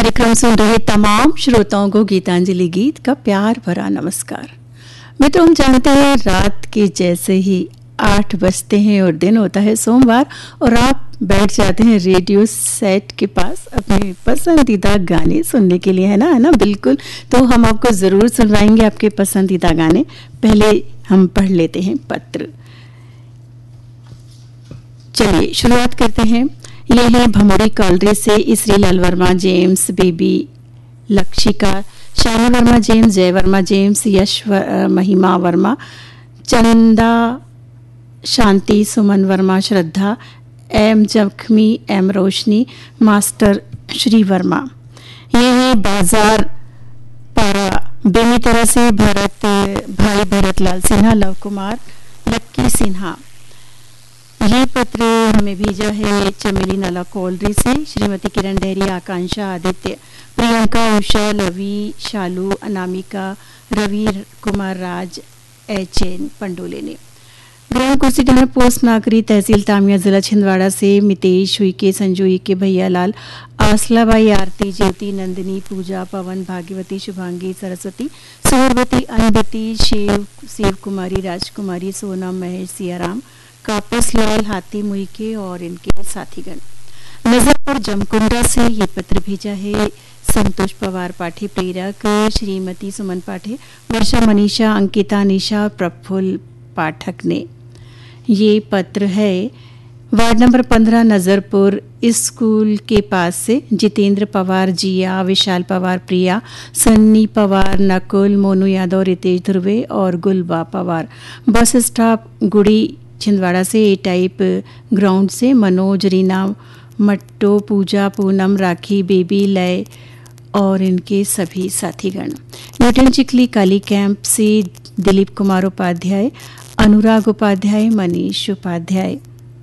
कार्यक्रम सुन रहे तमाम श्रोताओं को गीतांजलि गीत का प्यार भरा नमस्कार। मित्रों, हम जानते हैं रात के जैसे ही 8 बजते हैं और दिन होता है सोमवार और आप बैठ जाते हैं रेडियो सेट के पास अपने पसंदीदा गाने सुनने के लिए, है ना बिल्कुल। तो हम आपको ज़रूर सुनवाएंगे आपके पसंदीदा गाने। पहले हम पढ़ लेते हैं पत्र। चलिए शुरुआत करते हैं। ये है भमोरी कॉलरी से श्रीलाल वर्मा, जेम्स, बेबी लक्षिका, शानी वर्मा जेम्स, जय वर्मा जेम्स, यश महिमा वर्मा, चंदा, शांति, सुमन वर्मा, श्रद्धा, एम जख्मी, एम रोशनी, मास्टर श्री वर्मा। ये है बाजार पारा बेनीतरा से भाई भरत लाल सिन्हा, लव कुमार, लक्की सिन्हा। ये पत्र हमें भेजा है चमेली नाला कॉलरी से श्रीमती किरण डेहरी, आकांक्षा, आदित्य, प्रियंका, उषा, लवी, शालू, अनामिका, रवि कुमार राज, एचएन पंडोले ने। ग्राम कुर्सीडाना पोस्ट नागरी, तहसील तामिया, जिला छिंदवाड़ा से मितेश हुईके, संजू हुईके, भैया लाल, आसलाबाई, आरती, ज्योति, नंदिनी, पूजा, पवन, भाग्यवती, शुभांगी, सरस्वती, सूर्यवती, अनबती, शिव कुमारी, राजकुमारी, सोनम, महेश, सियाराम, कापस लाल, हाथी मुईके और इनके साथीगण। नजरपुर जमकुंडा से ये पत्र भेजा है संतोष पवार पाठे, प्रेरक श्रीमती सुमन पाठे, वर्षा, मनीषा, अंकिता, निशा, प्रफुल्ल पाठक ने। ये पत्र है वार्ड नंबर 15 नजरपुर स्कूल के पास से जितेंद्र पवार, जिया, विशाल पवार, प्रिया, सन्नी पवार, नकुल, मोनू यादव, रितेश ध्रुवे और गुलबा पवार। बस स्टॉप गुड़ी छिंदवाड़ा से ए टाइप ग्राउंड से मनोज, रीना, मट्टो, पूजा, पूनम, राखी, बेबी, लय और इनके सभी साथीगण। न्यूटन चिखली काली कैंप से दिलीप कुमार उपाध्याय, अनुराग उपाध्याय, मनीष उपाध्याय।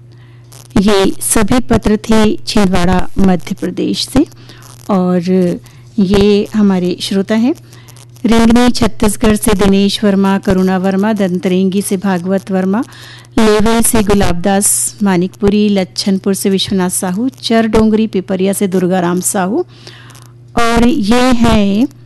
ये सभी पत्र थे छिंदवाड़ा मध्य प्रदेश से और ये हमारे श्रोता हैं। रेंगनी छत्तीसगढ़ से दिनेश वर्मा, करुणा वर्मा, दंतरेंगी से भागवत वर्मा, लेवल से गुलाबदास मानिकपुरी, लच्छनपुर से विश्वनाथ साहू, चर डोंगरी पिपरिया से दुर्गाराम साहू और ये है